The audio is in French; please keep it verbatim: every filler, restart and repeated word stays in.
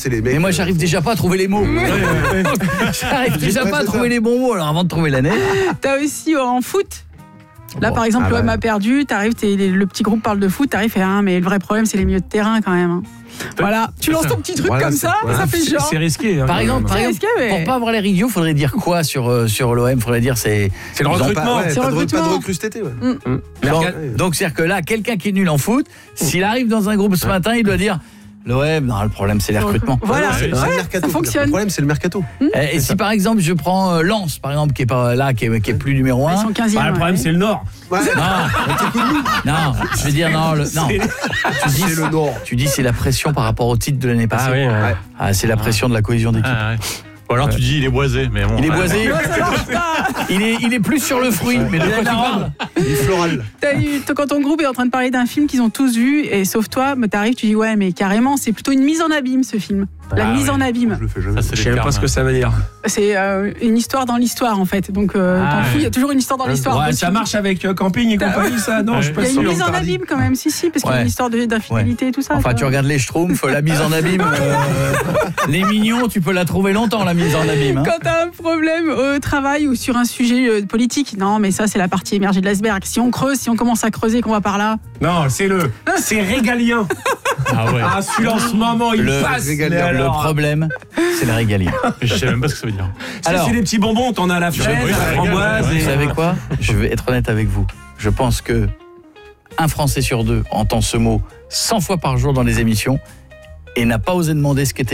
c'est les mecs. Mais moi, j'arrive déjà pas à trouver les mots. J'arrive déjà pas à trouver les bons mots. Alors, avant de trouver l'année. T'as aussi en foot. Là, Bon, par exemple, ah l'O M bah. a perdu, t'arrives, t'es, le petit groupe parle de foot, t'arrives et ah, mais le vrai problème, c'est les milieux de terrain quand même. Voilà, tu lances ton petit truc Voilà, comme c'est- ça, voilà. ça fait C'est, genre. c'est risqué. Hein, Par exemple, par C'est exemple, risqué, mais- pour pas avoir l'air idiot, faudrait dire quoi sur, euh, sur l'O M? Faudrait dire c'est. c'est le Ils ont pas- recrutement. ouais, C'est pas, de, recrutement. pas de recrue cet été. Ouais. Donc, Mercat- donc c'est-à-dire que là, quelqu'un qui est nul en foot, s'il arrive dans un groupe ce matin, il doit dire l'O M, non, le problème c'est les recrutements. Voilà, C'est- c'est ouais, le mercato. ça fonctionne. Le problème, c'est le mercato. Et, et si par exemple je prends euh, Lens, par exemple, qui est pas là, qui est, qui est plus numéro Ils un. sont quinzième. Ah, le problème, ouais. c'est le Nord. Ouais. Non, non, je veux dire non, le, non. Tu dis, C'est le Nord. tu dis c'est la pression par rapport au titre de l'année passée. Ah oui, ouais. Ouais. Ah, c'est la pression de la cohésion d'équipe. Ah, ouais. Ou alors tu dis il est boisé, mais bon. Il est ouais. boisé. Ouais, ça marche pas. Il est, il est plus sur le fruit. Mais de quoi tu parles? Il est floral. T'as eu- quand ton groupe est en train de parler d'un film qu'ils ont tous vu, et sauf toi, mais t'arrives, tu dis ouais, mais carrément, c'est plutôt une mise en abîme ce film. La Ah, mise ouais. en abîme. Je le fais jamais. Ça, c'est Je les sais même termes. pas ce que ça veut dire. C'est euh, une histoire dans l'histoire en fait. Donc euh, Ah, t'en fous, il y a toujours une histoire dans l'histoire. Ouais, Donc, ça tu- marche avec euh, Camping et compagnie, ça. Non, je suis Il pas y a sûr. une mise en Tardy. abîme quand même, si, si, parce qu'il y a Ouais. une histoire de- d'infidélité et tout ça. Enfin, quoi. tu regardes les Schtroumpfs, la mise en abîme. euh, les mignons, tu peux la trouver longtemps, la mise en abîme. hein. Quand t'as un problème au travail ou sur un sujet euh, politique, non, mais ça, c'est la partie émergée de l'iceberg. Si on creuse, si on commence à creuser, qu'on va par là. Non, c'est le. C'est régalien. Ah ouais. Ah, celui-là en ce moment, il Le passe. régalien. mais Le alors, problème, c'est la régalie. Je sais même pas ce que ça veut dire. c'est, Alors- c'est des petits bonbons, t'en as à la fraise, oui, à ça la régale, framboise. ouais. et- Vous savez quoi? Je vais être honnête avec vous. Je pense que un Français sur deux entend ce mot cent fois par jour dans les émissions et n'a pas osé demander ce qu'était